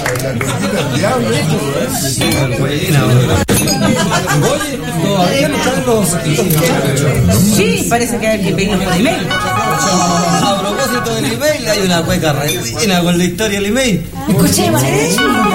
la conejita del diablo, esto, Oye, todavía no están los saquitos. Sí, parece que hay que pedirlos por email. A propósito del email, hay una cueca re buena con la historia del email. Escuché,